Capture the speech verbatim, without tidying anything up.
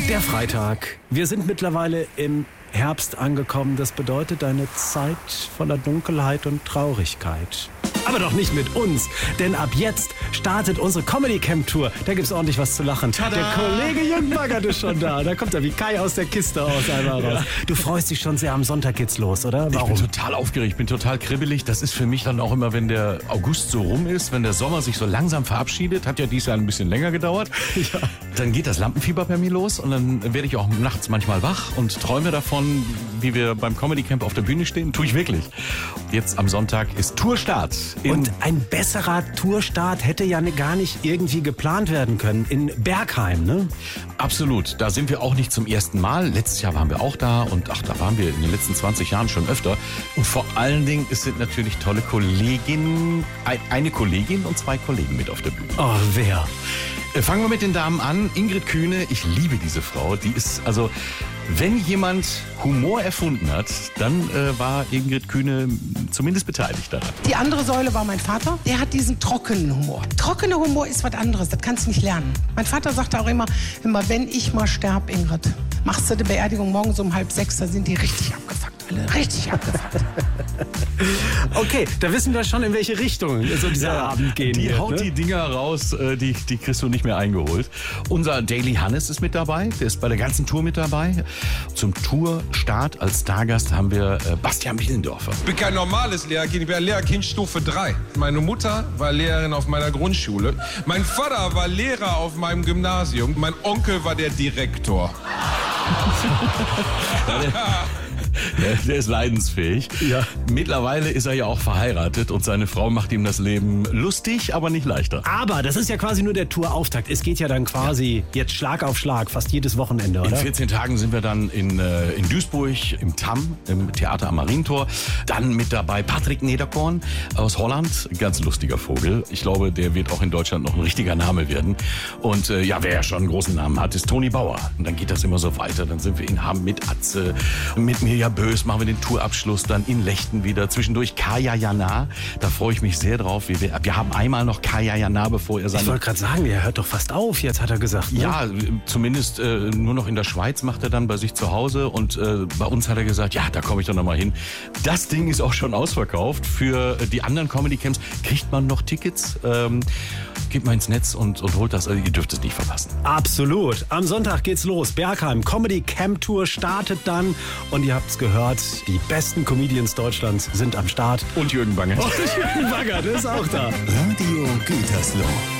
Der Freitag. Wir sind mittlerweile im Herbst angekommen. Das bedeutet eine Zeit voller Dunkelheit und Traurigkeit. Aber doch nicht mit uns, denn ab jetzt startet unsere Comedy-Camp-Tour. Da gibt's ordentlich was zu lachen. Tada! Der Kollege Jürgen Bagert ist schon da. Da kommt er wie Kai aus der Kiste aus einmal raus. Ja. Du freust dich schon sehr, am Sonntag geht's los, oder? Warum? Ich bin total aufgeregt, ich bin total kribbelig. Das ist für mich dann auch immer, wenn der August so rum ist, wenn der Sommer sich so langsam verabschiedet, hat ja dieses Jahr ein bisschen länger gedauert. Ja. Dann geht das Lampenfieber bei mir los und dann werde ich auch nachts manchmal wach und träume davon, wie wir beim Comedy Camp auf der Bühne stehen. Tue ich wirklich. Jetzt am Sonntag ist Tourstart. Und ein besserer Tourstart hätte ja gar nicht irgendwie geplant werden können. In Bergheim, ne? Absolut. Da sind wir auch nicht zum ersten Mal. Letztes Jahr waren wir auch da und ach, da waren wir in den letzten zwanzig Jahren schon öfter. Und vor allen Dingen, es sind natürlich tolle Kolleginnen, eine Kollegin und zwei Kollegen mit auf der Bühne. Oh, wer? Fangen wir mit den Damen an. Ingrid Kühne, ich liebe diese Frau. Die ist, also, wenn jemand Humor erfunden hat, dann äh, war Ingrid Kühne zumindest beteiligt daran. Die andere Säule war mein Vater. Der hat diesen trockenen Humor. Trockener Humor ist was anderes, das kannst du nicht lernen. Mein Vater sagte auch immer, immer wenn ich mal sterb, Ingrid, machst du die Beerdigung morgens um halb sechs, da sind die richtig abgefuckt. Alle richtig abgefuckt. Okay, da wissen wir schon, in welche Richtung so dieser ja, Abend gehen Die wird, haut ne? die Dinger raus, die, die kriegst du nicht mehr eingeholt. Unser Daily Hannes ist mit dabei, der ist bei der ganzen Tour mit dabei. Zum Tourstart als Stargast haben wir äh, Bastian Bielendorfer. Ich bin kein normales Lehrerkind, ich bin ein Lehrerkind Stufe drei. Meine Mutter war Lehrerin auf meiner Grundschule. Mein Vater war Lehrer auf meinem Gymnasium. Mein Onkel war der Direktor. Der, der ist leidensfähig. Ja. Mittlerweile ist er ja auch verheiratet und seine Frau macht ihm das Leben lustig, aber nicht leichter. Aber das ist ja quasi nur der Tourauftakt. Es geht ja dann quasi ja. jetzt Schlag auf Schlag, fast jedes Wochenende, oder? In vierzehn Tagen sind wir dann in, äh, in Duisburg, im T A M, im Theater am Marientor. Dann mit dabei Patrick Nederkorn aus Holland. Ganz lustiger Vogel. Ich glaube, der wird auch in Deutschland noch ein richtiger Name werden. Und äh, ja, wer ja schon einen großen Namen hat, ist Toni Bauer. Und dann geht das immer so weiter. Dann sind wir in Hamm mit Atze, mit Mirja Bös, machen wir den Tourabschluss dann in Lechten wieder. Zwischendurch Kaya Jana, da freue ich mich sehr drauf. Wir, wir haben einmal noch Kaya Jana, bevor er seine... Ich wollte gerade sagen, er hört doch fast auf, jetzt hat er gesagt. Ne? Ja, zumindest äh, nur noch in der Schweiz macht er dann bei sich zu Hause und äh, bei uns hat er gesagt, ja, da komme ich doch noch mal hin. Das Ding ist auch schon ausverkauft. Für die anderen Comedy Camps kriegt man noch Tickets. Ähm, geht mal ins Netz und, und holt das, also ihr dürft es nicht verpassen. Absolut. Am Sonntag geht's los. Bergheim, Comedy Camp Tour startet dann und ihr habt's gehört, die besten Comedians Deutschlands sind am Start. Und Jürgen Bagert. Und Jürgen Bagert ist auch da. Radio Gütersloh.